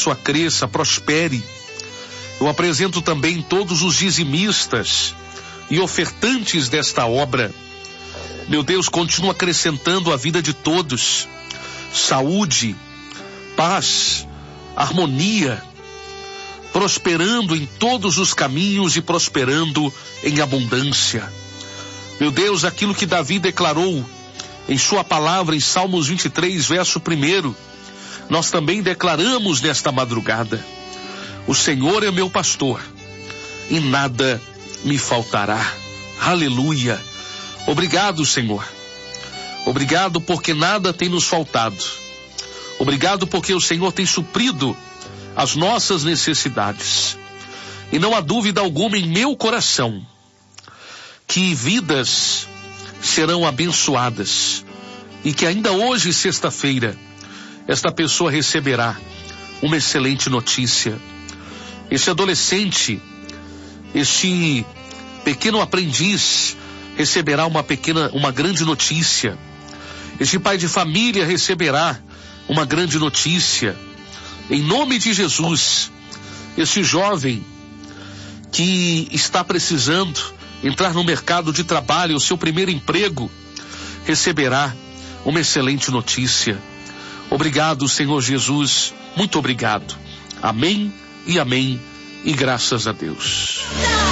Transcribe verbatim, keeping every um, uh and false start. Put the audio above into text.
abençoa, cresça, prospere. Eu apresento também todos os dizimistas e ofertantes desta obra. Meu Deus, continua acrescentando a vida de todos. Saúde, paz, harmonia, prosperando em todos os caminhos e prosperando em abundância. Meu Deus, aquilo que Davi declarou em sua palavra em Salmos vinte e três, verso primeiro, nós também declaramos nesta madrugada: o Senhor é meu pastor e nada me faltará. Aleluia. Obrigado, Senhor. Obrigado porque nada tem nos faltado. Obrigado porque o Senhor tem suprido as nossas necessidades. E não há dúvida alguma em meu coração que vidas serão abençoadas e que ainda hoje, sexta-feira, esta pessoa receberá uma excelente notícia. Esse adolescente, este pequeno aprendiz receberá uma pequena, uma grande notícia. Este pai de família receberá uma grande notícia. Em nome de Jesus, este jovem que está precisando entrar no mercado de trabalho, o seu primeiro emprego, receberá uma excelente notícia. Obrigado, Senhor Jesus, muito obrigado. Amém e amém, e graças a Deus.